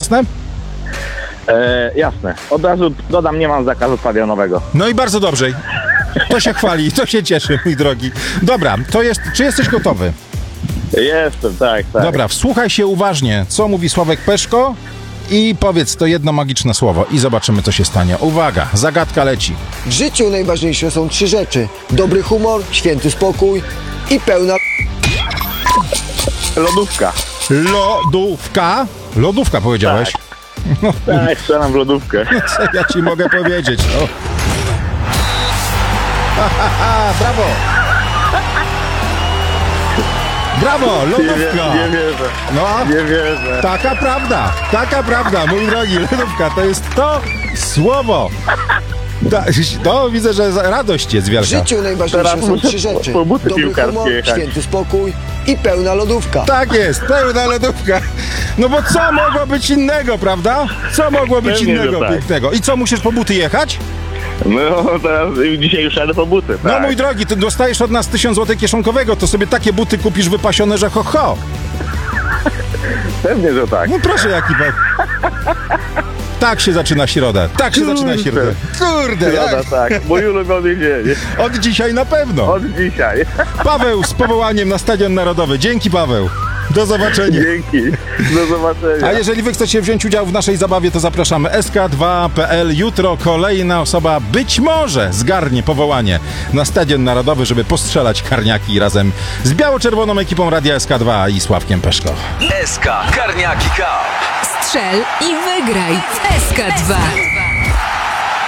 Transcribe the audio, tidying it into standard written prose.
jasne? Jasne. Od razu dodam, nie mam zakazu stadionowego. No i bardzo dobrze. To się chwali, to się cieszy, mój drogi. Dobra, czy jesteś gotowy? Jestem, tak. Dobra, wsłuchaj się uważnie, co mówi Sławek Peszko i powiedz to jedno magiczne słowo i zobaczymy, co się stanie. Uwaga, zagadka leci. W życiu najważniejsze są 3 rzeczy. Dobry humor, święty spokój i pełna... Lodówka. Lodówka? Lodówka powiedziałeś? Tak, strzelam w lodówkę. Co ja ci mogę powiedzieć? No. Brawo! Brawo, lodówka! Nie wierzę. No, Nie wierzę. taka prawda, mój drogi, lodówka to jest to słowo. To widzę, że radość jest W wielka. życiu najważniejsze Teraz są muszę 3 rzeczy. po buty Dobry piłkarskie humor, jechać. święty spokój i pełna lodówka. Tak jest, pełna lodówka. No bo co mogło być innego, prawda? Co mogło być Pewnie, że innego tak. pięknego? I co, musisz po buty jechać? No teraz dzisiaj już jadę po buty. Tak. No mój drogi, ty dostajesz od nas 1000 zł kieszonkowego, to sobie takie buty kupisz wypasione, że ho. Pewnie, że tak. No proszę, jaki Tak się zaczyna środa. Tak się zaczyna środa. Kurde, Środa, tak. Mój ulubiony dzień. od dzisiaj na pewno. Od dzisiaj. Paweł z powołaniem na Stadion Narodowy. Dzięki, Paweł. Do zobaczenia. Dzięki. Do zobaczenia. A jeżeli wy chcecie wziąć udział w naszej zabawie, to zapraszamy sk2.pl. Jutro kolejna osoba być może zgarnie powołanie na Stadion Narodowy, żeby postrzelać karniaki razem z biało-czerwoną ekipą Radia SK2 i Sławkiem Peszko. SK Karniaki Cup. Strzel i wygraj w SK2.